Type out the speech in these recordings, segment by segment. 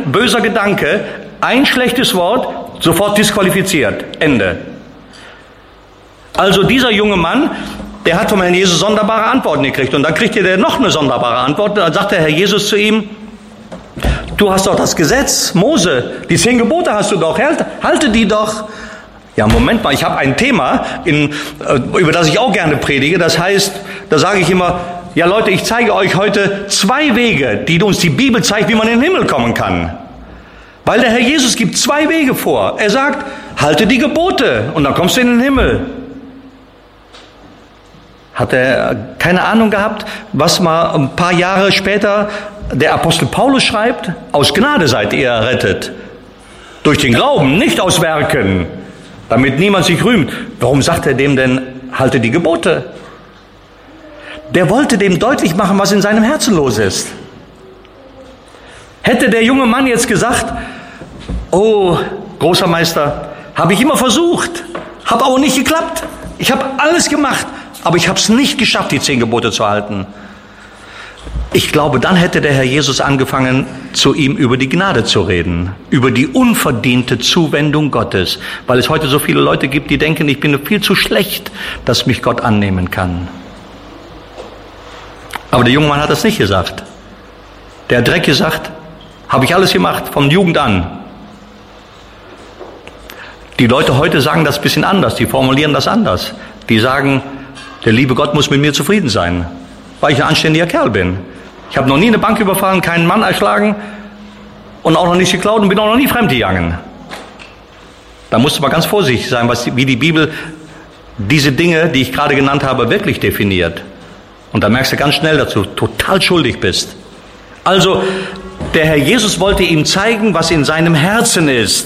ein böser Gedanke, ein schlechtes Wort, sofort disqualifiziert. Ende. Also dieser junge Mann, der hat vom Herrn Jesus sonderbare Antworten gekriegt. Und dann kriegte der noch eine sonderbare Antwort. Dann sagt der Herr Jesus zu ihm, du hast doch das Gesetz, Mose, die 10 Gebote hast du doch, halte die doch. Ja, Moment mal, ich habe ein Thema, über das ich auch gerne predige. Das heißt, da sage ich immer, ja Leute, ich zeige euch heute 2 Wege, die uns die Bibel zeigt, wie man in den Himmel kommen kann. Weil der Herr Jesus gibt 2 Wege vor. Er sagt, halte die Gebote und dann kommst du in den Himmel. Hat er keine Ahnung gehabt, was mal ein paar Jahre später der Apostel Paulus schreibt? Aus Gnade seid ihr errettet. Durch den Glauben, nicht aus Werken, damit niemand sich rühmt. Warum sagt er dem denn, halte die Gebote? Der wollte dem deutlich machen, was in seinem Herzen los ist. Hätte der junge Mann jetzt gesagt, oh, großer Meister, habe ich immer versucht, hat aber nicht geklappt. Ich habe alles gemacht, aber ich habe es nicht geschafft, die 10 Gebote zu halten. Ich glaube, dann hätte der Herr Jesus angefangen, zu ihm über die Gnade zu reden, über die unverdiente Zuwendung Gottes, weil es heute so viele Leute gibt, die denken, ich bin viel zu schlecht, dass mich Gott annehmen kann. Aber der junge Mann hat das nicht gesagt. Der hat direkt gesagt, habe ich alles gemacht, von Jugend an. Die Leute heute sagen das ein bisschen anders, die formulieren das anders. Die sagen, der liebe Gott muss mit mir zufrieden sein, weil ich ein anständiger Kerl bin. Ich habe noch nie eine Bank überfallen, keinen Mann erschlagen und auch noch nicht geklaut und bin auch noch nie fremdgegangen. Da musst du mal ganz vorsichtig sein, wie die Bibel diese Dinge, die ich gerade genannt habe, wirklich definiert. Und da merkst du ganz schnell, dass du total schuldig bist. Also, der Herr Jesus wollte ihm zeigen, was in seinem Herzen ist.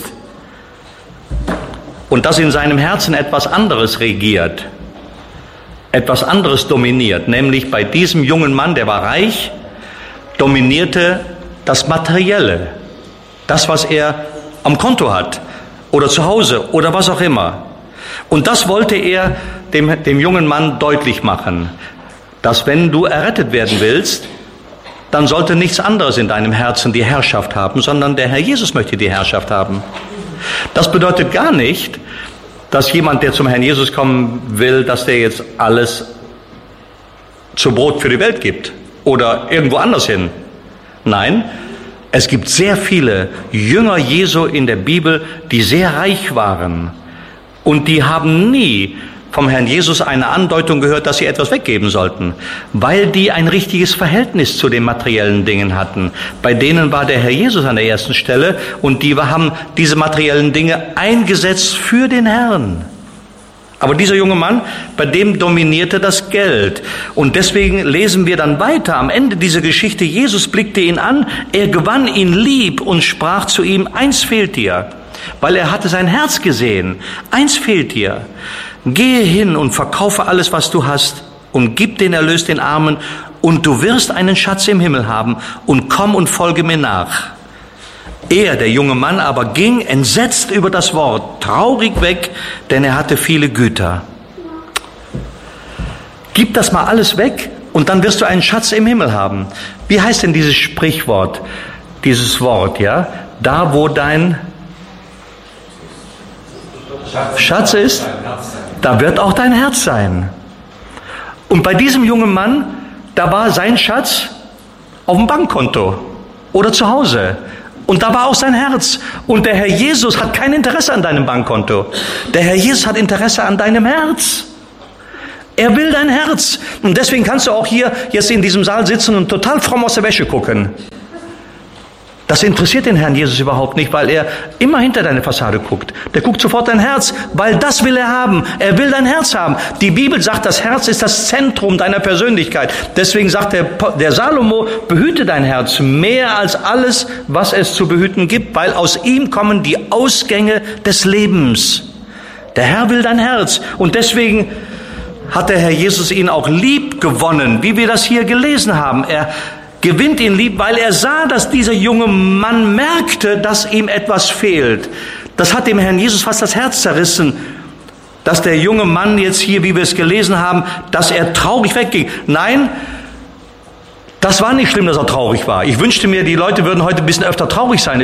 Und dass in seinem Herzen etwas anderes regiert. Etwas anderes dominiert. Nämlich bei diesem jungen Mann, der war reich, dominierte das Materielle. Das, was er am Konto hat. Oder zu Hause. Oder was auch immer. Und das wollte er dem jungen Mann deutlich machen. Dass wenn du errettet werden willst, dann sollte nichts anderes in deinem Herzen die Herrschaft haben, sondern der Herr Jesus möchte die Herrschaft haben. Das bedeutet gar nicht, dass jemand, der zum Herrn Jesus kommen will, dass der jetzt alles zu Brot für die Welt gibt oder irgendwo anders hin. Nein, es gibt sehr viele Jünger Jesu in der Bibel, die sehr reich waren und die haben nie vom Herrn Jesus eine Andeutung gehört, dass sie etwas weggeben sollten, weil die ein richtiges Verhältnis zu den materiellen Dingen hatten. Bei denen war der Herr Jesus an der ersten Stelle und die haben diese materiellen Dinge eingesetzt für den Herrn. Aber dieser junge Mann, bei dem dominierte das Geld. Und deswegen lesen wir dann weiter am Ende dieser Geschichte, Jesus blickte ihn an, er gewann ihn lieb und sprach zu ihm, eins fehlt dir, weil er hatte sein Herz gesehen, eins fehlt dir. Gehe hin und verkaufe alles, was du hast und gib den Erlös den Armen und du wirst einen Schatz im Himmel haben und komm und folge mir nach. Er, der junge Mann, aber ging entsetzt über das Wort, traurig weg, denn er hatte viele Güter. Gib das mal alles weg und dann wirst du einen Schatz im Himmel haben. Wie heißt denn dieses Sprichwort, dieses Wort, ja? Da, wo dein Schatz ist, da wird auch dein Herz sein. Und bei diesem jungen Mann, da war sein Schatz auf dem Bankkonto oder zu Hause. Und da war auch sein Herz. Und der Herr Jesus hat kein Interesse an deinem Bankkonto. Der Herr Jesus hat Interesse an deinem Herz. Er will dein Herz. Und deswegen kannst du auch hier jetzt in diesem Saal sitzen und total fromm aus der Wäsche gucken. Das interessiert den Herrn Jesus überhaupt nicht, weil er immer hinter deine Fassade guckt. Der guckt sofort dein Herz, weil das will er haben. Er will dein Herz haben. Die Bibel sagt, das Herz ist das Zentrum deiner Persönlichkeit. Deswegen sagt der Salomo, behüte dein Herz mehr als alles, was es zu behüten gibt, weil aus ihm kommen die Ausgänge des Lebens. Der Herr will dein Herz. Und deswegen hat der Herr Jesus ihn auch lieb gewonnen, wie wir das hier gelesen haben. Er gewinnt ihn lieb, weil er sah, dass dieser junge Mann merkte, dass ihm etwas fehlt. Das hat dem Herrn Jesus fast das Herz zerrissen, dass der junge Mann jetzt hier, wie wir es gelesen haben, dass er traurig wegging. Nein, das war nicht schlimm, dass er traurig war. Ich wünschte mir, die Leute würden heute ein bisschen öfter traurig sein